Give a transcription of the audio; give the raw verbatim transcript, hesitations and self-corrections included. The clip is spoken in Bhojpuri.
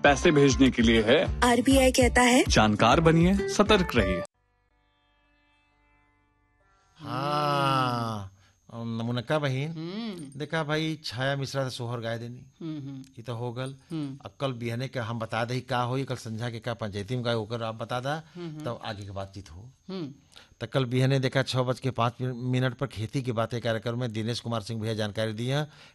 पैसे भेजने के लिए है। आरबीआई कहता है जानकार बनिए, सतर्क रहिए। हाँ मुनक्का बहिन, देखा भाई छाया मिश्रा से सोहर गाय देनी ये तो हो गल। अब कल बिहने के हम बता दही का होई, कल संझा के का पंचायती में गाय होकर आप बता दा, तब आगे की बातचीत हो। तो कल बिहने देखा छह बज के पाँच मिनट पर खेती की बातें कार्यक्रम में दिनेश कुमार सिंह भैया जानकारी दी है